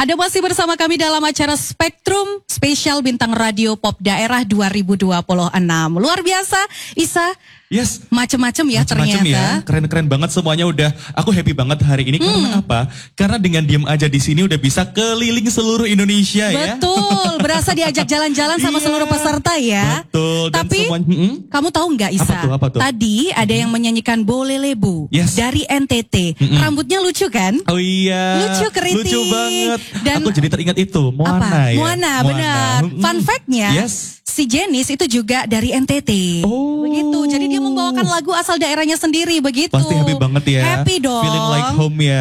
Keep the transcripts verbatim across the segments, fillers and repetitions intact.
Ada masih bersama kami dalam acara Spektrum Spesial Bintang Radio Pop Daerah dua ribu dua puluh enam. Luar biasa, Isa. Yes. Macem-macem ya Macem-macem ternyata. ya, keren-keren banget semuanya udah. Aku happy banget hari ini. Karena Hmm. apa? Karena dengan diam aja di sini udah bisa keliling seluruh Indonesia ya. Betul, berasa diajak jalan-jalan sama Iya. seluruh peserta ya. Betul. Dan Tapi semuanya, mm-mm. kamu tahu nggak Isa? Apa tuh, apa tuh? Tadi ada yang menyanyikan Bolelebu Yes. dari N T T. Mm-mm. Rambutnya lucu kan? Oh iya. Lucu, keriting. Lucu banget. Dan aku jadi teringat itu, Moana apa? ya. Moana, benar. Mm-mm. Fun fact-nya, Yes. si Jenis itu juga dari N T T. Oh. Begitu. Jadi dia membawakan lagu asal daerahnya sendiri begitu. Pasti happy banget ya. Happy dong. Feeling like home ya.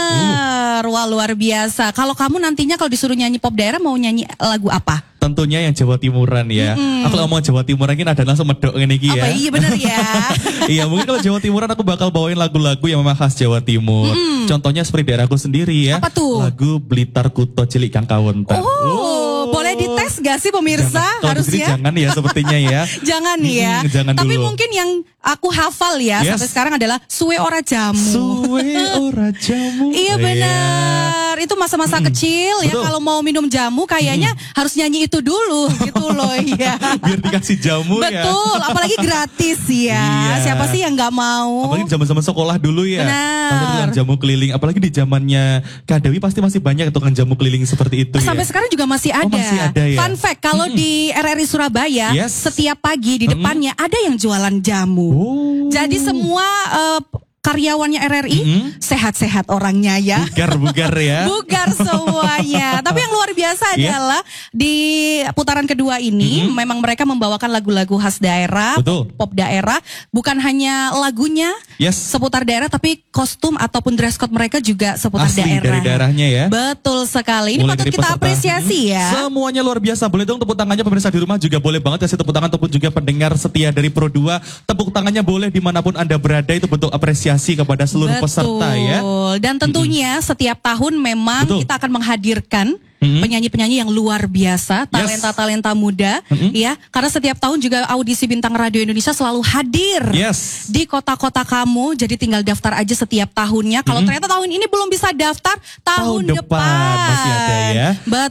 Bener. Wah, luar biasa. Kalau kamu nantinya kalau disuruh nyanyi pop daerah mau nyanyi lagu apa? Tentunya yang Jawa Timuran ya. Mm-mm. Aku ngomong Jawa Timuran kan ada langsung medok ngene iki ya. Apa iya bener ya? Iya, mungkin kalau Jawa Timuran aku bakal bawain lagu-lagu yang memang khas Jawa Timur. Mm-mm. Contohnya seperti daerahku sendiri ya. Apa tuh? Lagu Blitar Kuto Cilik Kang Kawonten. Oh, boleh dites gak sih pemirsa? Jangan, kalau di sini Harusnya. jangan ya sepertinya ya. Jangan ya. Mm, jangan Tapi dulu. mungkin yang aku hafal ya Yes. sampai sekarang adalah Suwe Ora Jamu. Suwe ora jamu. Iya benar. Itu masa-masa kecil ya, betul. kalau mau minum jamu kayaknya harus nyanyi itu dulu gitu loh ya. Biar dikasih jamu ya. Betul, apalagi gratis ya. Iya. Siapa sih yang nggak mau? Apalagi zaman-zaman sekolah dulu ya. Benar. Pasti tukang jamu keliling. Apalagi di zamannya Kak Dewi pasti masih banyak tukang jamu keliling seperti itu Sampai ya. sekarang juga masih ada. Oh, masih ada ya? Fun fact, kalau di R R I Surabaya Yes. setiap pagi di depannya ada yang jualan jamu. Oh. Jadi semua eh, karyawannya R R I Mm-mm. sehat-sehat orangnya ya. Bugar-bugar ya. Bugar semuanya. Tapi yang luar biasa Iya. adalah di putaran kedua ini Mhm. memang mereka membawakan lagu-lagu khas daerah, Betul. pop daerah, bukan hanya lagunya Yes. seputar daerah tapi kostum ataupun dress code mereka juga seputar Asli daerah. dari daerahnya ya. Betul sekali. Ini Mulai patut dari kita peserta. apresiasi ya. Semuanya luar biasa. Boleh dong tepuk tangannya pemirsa di rumah juga boleh banget kasih tepuk tangan ataupun juga pendengar setia dari Pro dua. Tepuk tangannya boleh dimanapun Anda berada, itu bentuk apresiasi kepada seluruh peserta ya. Dan tentunya setiap tahun memang Betul. kita akan menghadirkan Mm-mm. penyanyi-penyanyi yang luar biasa, talenta-talenta muda, Mm-mm. ya. Karena setiap tahun juga audisi Bintang Radio Indonesia selalu hadir Yes. di kota-kota kamu. Jadi tinggal daftar aja setiap tahunnya. Kalau ternyata tahun ini belum bisa daftar, tahun, Tahun depan masih ada ya.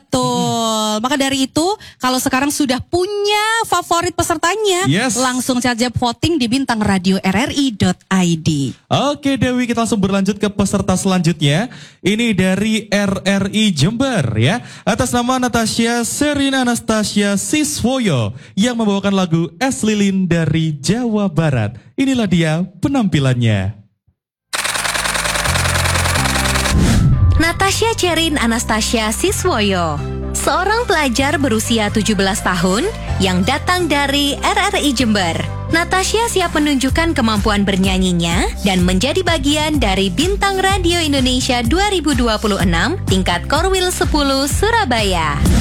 Betul. Maka dari itu, kalau sekarang sudah punya favorit pesertanya, Yes. langsung saja voting di bintang radio r r i dot i d. Oke Dewi, kita langsung berlanjut ke peserta selanjutnya. Ini dari R R I Jember ya. Atas nama Natasha Serina Anastasia Siswoyo yang membawakan lagu Es Lilin dari Jawa Barat. Inilah dia penampilannya. Natasha Cerin Anastasia Siswoyo, seorang pelajar berusia tujuh belas tahun yang datang dari R R I Jember. Natasha siap menunjukkan kemampuan bernyanyinya dan menjadi bagian dari Bintang Radio Indonesia dua ribu dua puluh enam tingkat Korwil sepuluh Surabaya.